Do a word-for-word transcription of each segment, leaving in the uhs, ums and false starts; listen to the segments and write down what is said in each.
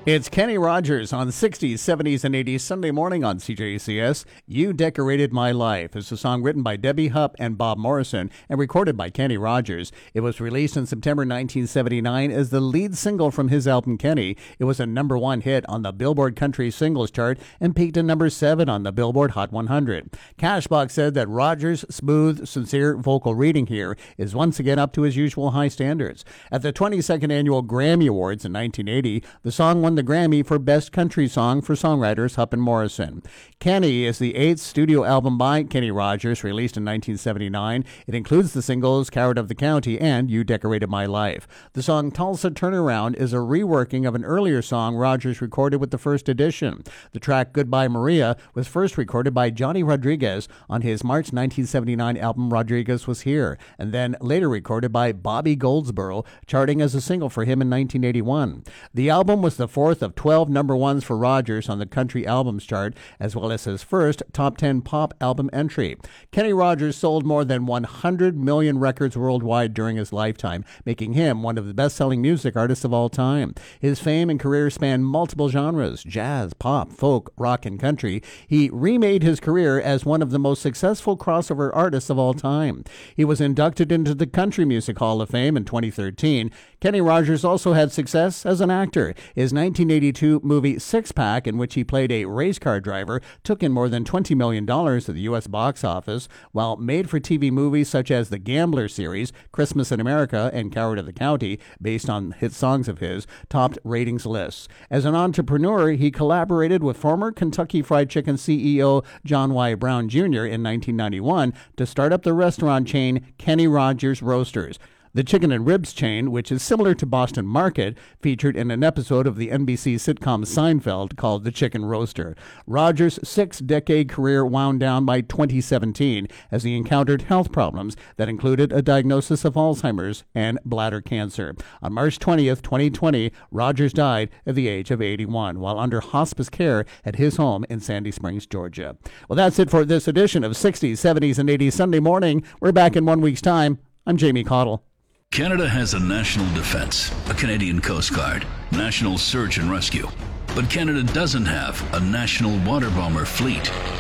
It's Kenny Rogers on sixties, seventies, and eighties Sunday morning on C J C S. You Decorated My Life is a song written by Debbie Hupp and Bob Morrison and recorded by Kenny Rogers. It was released in September nineteen seventy-nine as the lead single from his album Kenny. It was a number one hit on the Billboard Country Singles Chart and peaked at number seven on the Billboard Hot one hundred. Cashbox said that Rogers' smooth, sincere vocal reading here is once again up to his usual high standards. At the twenty-second Annual Grammy Awards in nineteen eighty, the song won the Grammy for Best Country Song for songwriters Hupp and Morrison. Kenny is the eighth studio album by Kenny Rogers, released in nineteen seventy-nine. It includes the singles Coward of the County and You Decorated My Life. The song Tulsa Turnaround is a reworking of an earlier song Rogers recorded with the first edition. The track Goodbye Maria was first recorded by Johnny Rodriguez on his March nineteen seventy-nine album Rodriguez Was Here, and then later recorded by Bobby Goldsboro, charting as a single for him in nineteen eighty-one. The album was the fourth of twelve number ones for Rogers on the Country Albums Chart, as well as his first top ten pop album entry. Kenny Rogers sold more than one hundred million records worldwide during his lifetime, making him one of the best-selling music artists of all time. His fame and career span multiple genres: jazz, pop, folk, rock, and country. He remade his career as one of the most successful crossover artists of all time. He was inducted into the Country Music Hall of Fame in twenty thirteen. Kenny Rogers also had success as an actor. His nineteen eighty-two movie Six Pack, in which he played a race car driver, took in more than twenty million dollars at the U S box office, while made-for-T V movies such as the Gambler series, Christmas in America, and Coward of the County, based on hit songs of his, topped ratings lists. As an entrepreneur, he collaborated with former Kentucky Fried Chicken C E O John Y. Brown Junior in nineteen ninety-one to start up the restaurant chain Kenny Rogers Roasters. The chicken and ribs chain, which is similar to Boston Market, featured in an episode of the N B C sitcom Seinfeld called The Chicken Roaster. Rogers' six-decade career wound down by twenty seventeen as he encountered health problems that included a diagnosis of Alzheimer's and bladder cancer. On March twentieth, twenty twenty, Rogers died at the age of eighty-one while under hospice care at his home in Sandy Springs, Georgia. Well, that's it for this edition of sixties, seventies, and eighties Sunday Morning. We're back in one week's time. I'm Jamie Cottle. Canada has a national defense, a Canadian Coast Guard, national search and rescue. But Canada doesn't have a national water bomber fleet.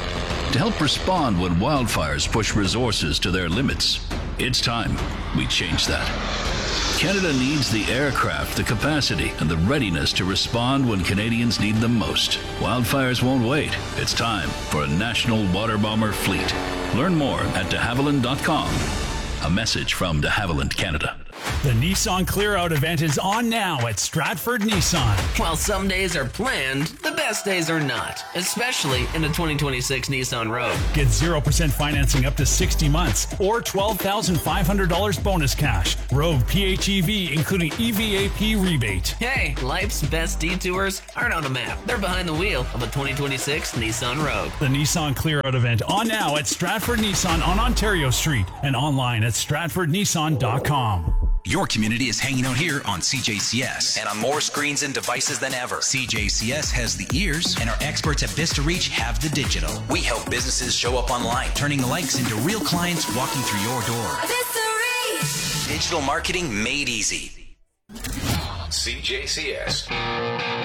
To help respond when wildfires push resources to their limits, it's time we change that. Canada needs the aircraft, the capacity, and the readiness to respond when Canadians need them most. Wildfires won't wait. It's time for a national water bomber fleet. Learn more at de havilland dot com. A message from de Havilland, Canada. The Nissan Clear Out event is on now at Stratford Nissan. While some days are planned, the best days are not, especially in the twenty twenty-six Nissan Rogue. Get zero percent financing up to sixty months or twelve thousand five hundred dollars bonus cash. Rogue P H E V, including E V A P rebate. Hey, life's best detours aren't on a map. They're behind the wheel of a twenty twenty-six Nissan Rogue. The Nissan Clear Out event on now at Stratford Nissan on Ontario Street and online at stratford nissan dot com. Your community is hanging out here on C J C S and on more screens and devices than ever. C J C S has the ears, and our experts at Vista Reach have the digital. We help businesses show up online, turning the likes into real clients walking through your door. Vista Reach! Digital marketing made easy. C J C S.